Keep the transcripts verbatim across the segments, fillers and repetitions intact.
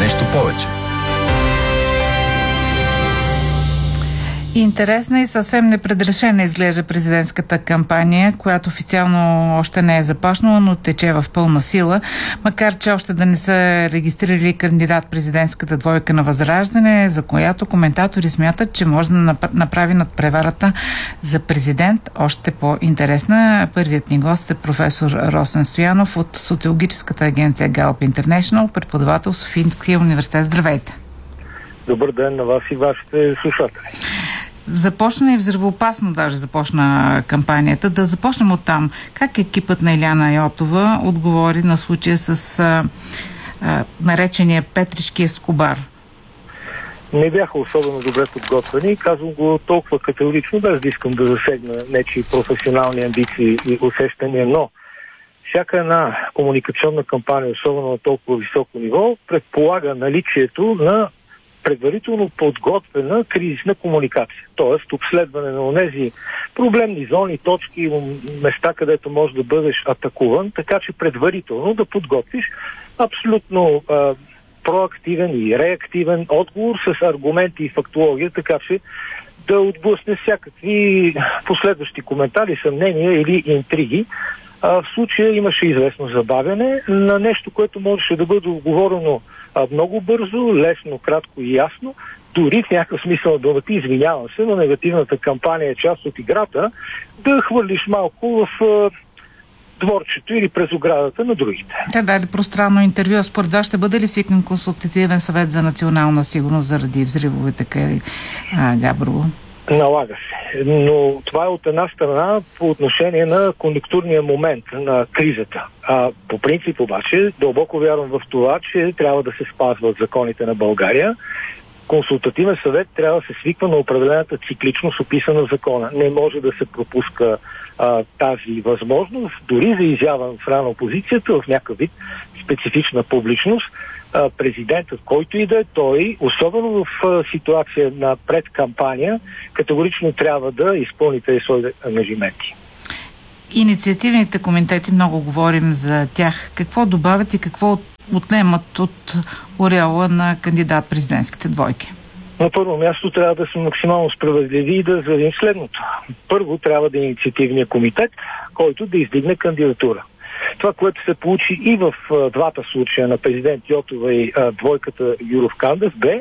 нещо повече. Интересна и съвсем непредрешена изглежда президентската кампания, която официално още не е започнала, но тече в пълна сила. Макар че още да не са регистрирали кандидат президентската двойка на Възраждане, за която коментатори смятат, че може да направи надпреварата за президент още по-интересна. Първият ни гост е професор Росен Стоянов от социологическата агенция Gallup International, преподавател в Софийския университет. Здравейте! Добър ден на вас и вашите слушатели. Започна и взривоопасно даже започна кампанията. Да започнем от там. Как екипът на Илияна Йотова отговори на случая с а, а, наречения Петришки Ескобар? Не бяха особено добре подготвени. Казвам го толкова категорично, без да искам да засегна нечии професионални амбиции и усещания, но всяка една комуникационна кампания, особено на толкова високо ниво, предполага наличието на предварително подготвена кризисна комуникация. Тоест обследване на онези проблемни зони, точки, места, където може да бъдеш атакуван, така че предварително да подготвиш абсолютно а, проактивен и реактивен отговор с аргументи и фактология, така че да отблъсне всякакви последващи коментари, съмнения или интриги. А, в случая имаше известно забавяне на нещо, което можеше да бъде оговорено много бързо, лесно, кратко и ясно. Дори в някакъв смисъл да ти извинявам се, но негативната кампания е част от играта, да хвърлиш малко в а, дворчето или през оградата на другите. Те дали пространно интервю. Според вас ще бъде ли свикан консултативен съвет за национална сигурност заради взривовете къде Габрово? Налага се. Но това е от една страна по отношение на конюнктурния момент на кризата. А, по принцип обаче дълбоко вярвам в това, че трябва да се спазват законите на България. Консултативен съвет трябва да се свиква на определената цикличност, описана в закона. Не може да се пропуска а, тази възможност, дори за изява в страна на опозицията в някакъв вид специфична публичност. Президентът, който и да е той, особено в ситуация на предкампания, категорично трябва да изпълни тези свои ангажименти. Инициативните комитети, много говорим за тях. Какво добавят и какво отнемат от ореола на кандидат президентските двойки? На първо място трябва да сме максимално справедливи и да заявим следното. Първо трябва да е инициативния комитет, който да издигне кандидатура. Това, което се получи и в а, двата случая на президент Йотова и а, двойката Гюров-Кандев, бе,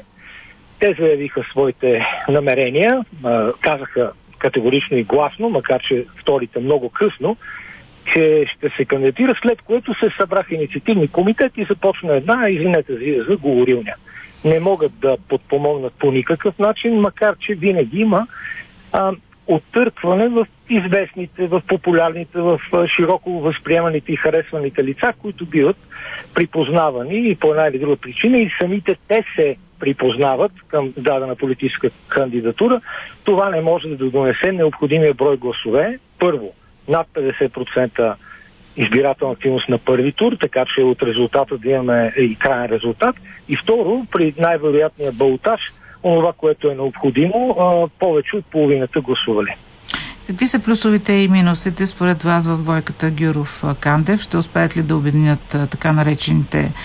те заявиха своите намерения, а, казаха категорично и гласно, макар че вторите много късно, че ще се кандидатира, след което се събраха инициативни комитети и започна една, извинете за говорилня. Не могат да подпомогнат по никакъв начин, макар че винаги има а, оттъркване в известните, в популярните, в широко възприеманите и харесваните лица, които биват припознавани и по една или друга причина и самите те се припознават към дадена политическа кандидатура. Това не може да донесе необходимия брой гласове. Първо, над петдесет процента избирателна активност на първи тур, така че от резултата да имаме и крайен резултат. И второ, при най-вероятния балотаж, онова, което е необходимо, повече от половината гласували. Какви са плюсовите и минусите според вас в двойката Гюров-Кандев? Ще успеят ли да обединят така наречените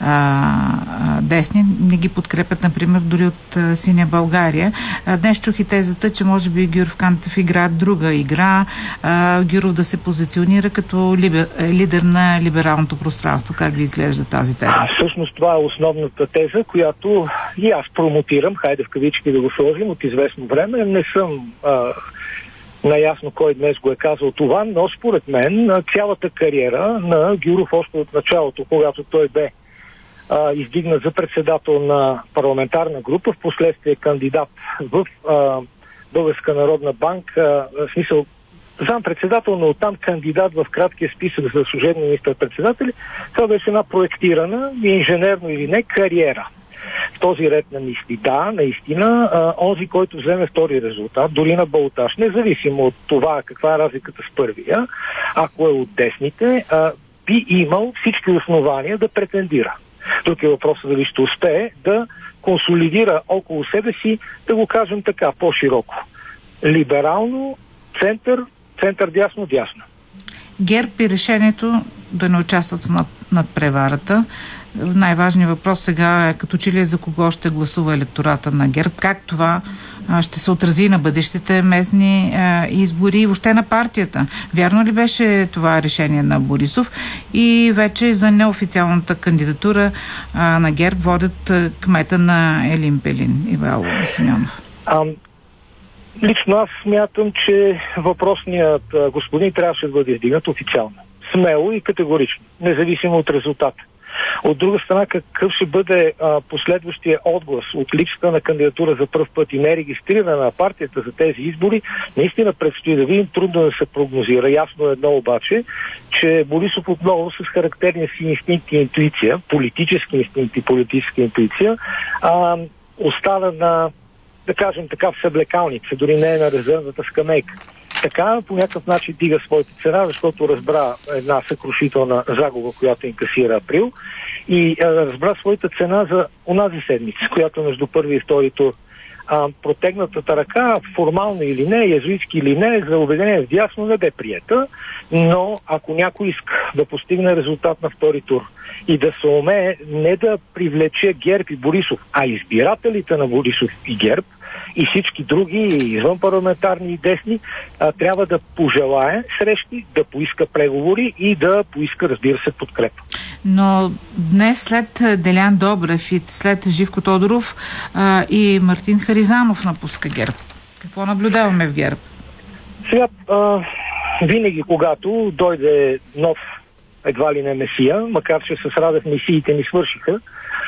а, десни? Не ги подкрепят, например, дори от а, Синя България. А, днес чух и тезата, че може би Гюров-Кандев играят друга игра. А, Гюров да се позиционира като либер, лидер на либералното пространство. Как ви изглежда тази теза? А, всъщност това е основната теза, която и аз промотирам, хайде в кавички да го сложим, от известно време. Не съм а, наясно кой днес го е казал това, но според мен цялата кариера на Гюров още от началото, когато той бе а, издигнат за председател на парламентарна група, в последствие кандидат в а, Българска народна банка, в смисъл зампредседател, но оттам кандидат в краткия списък за служебни министър-председатели, това беше една проектирана, инженерно или не, кариера. В този ред на мисли. Да, наистина, а, онзи, който вземе втори резултат, дори на балотаж, независимо от това каква е разликата с първия, ако е от десните, а, би имал всички основания да претендира. Тук е въпросът дали ще успее да консолидира около себе си, да го кажем така, по-широко. Либерално, център, център-дясно, дясно. ГЕРБ и решението да не участват над, над преварата най-важният въпрос сега е като че ли за кого ще гласува електората на ГЕРБ, как това а, ще се отрази на бъдещите местни а, избори и въобще на партията. Вярно ли беше това решение на Борисов? И вече за неофициалната кандидатура а, на ГЕРБ водят а, кмета на Елин Пелин, Ивайло Симеонов. Лично аз смятам, че въпросният а, господин трябваше да бъде издигнат официално. Смело и категорично, независимо от резултата. От друга страна, какъв ще бъде а, последващия отглас от липсата на кандидатура за пръв път и не регистрирана на партията за тези избори, наистина предстои да видим, трудно да се прогнозира. Ясно е едно обаче, че Борисов отново с характерния си инстинкт и интуиция, политически инстинкт и политическа интуиция, а, остана на, да кажем така, в съблекалница, дори не е на резервната скамейка. Така по някакъв начин дига своята цена, защото разбра една съкрушителна загуба, която инкасира Април, и а, разбра своята цена за онази седмица, която между първи и втори тур. А, протегнатата ръка, формално или не, язуитски или не, за обединение в дясно не бе приета, но ако някой иска да постигне резултат на втори тур и да се умее не да привлече ГЕРБ и Борисов, а избирателите на Борисов и ГЕРБ, и всички други, извън парламентарни и десни, а, трябва да пожелае срещи, да поиска преговори и да поиска, разбира се, подкрепа. Но днес след Делян Добрев и след Живко Тодоров а, и Мартин Харизанов напуска ГЕРБ. Какво наблюдаваме в ГЕРБ? Сега, а, винаги когато дойде нов едва ли не месия, макар че с Радев месиите ни свършиха,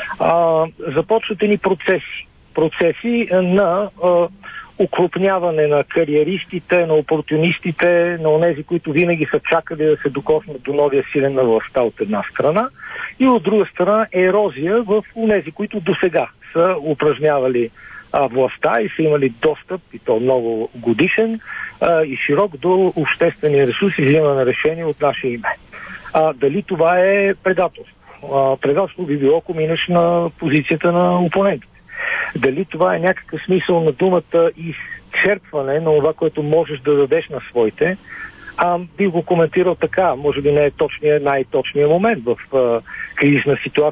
а, започват едни процеси. Процеси на а, укрупняване на кариеристите, на опортунистите, на онези, които винаги са чакали да се докоснат до новия силен на властта от една страна, и от друга страна ерозия в онези, които досега са упражнявали а, властта и са имали достъп, и то много годишен а, и широк, до обществения ресурс и взимане на решение от наше име. А, дали това е предателство? А, предателство би било, ако минеш на позицията на опонентите. Дали това е някакъв смисъл на думата изчерпване на това, което можеш да дадеш на своите, а, би го коментирал така. Може би не е точния, най-точният момент в а, кризисна ситуация.